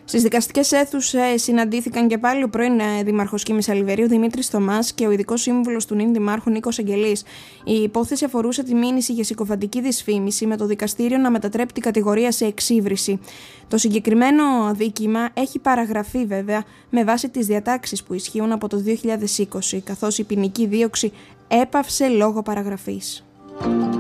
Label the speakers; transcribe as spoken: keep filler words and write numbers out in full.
Speaker 1: Στις δικαστικές αίθουσες συναντήθηκαν και πάλι ο πρώην Δήμαρχος Κίμης Αλιβερίου Δημήτρης Θωμάς και ο ειδικός σύμβουλος του νυν Δημάρχου Νίκος Αγγελής. Η υπόθεση αφορούσε τη μήνυση για συκοφαντική δυσφήμιση, με το δικαστήριο να μετατρέπει την κατηγορία σε εξύβριση. Το συγκεκριμένο αδίκημα έχει παραγραφεί βέβαια με βάση τις διατάξεις που ισχύουν από το δύο χιλιάδες είκοσι, καθώς η ποινική δίωξη έπαυσε λόγω παραγραφής.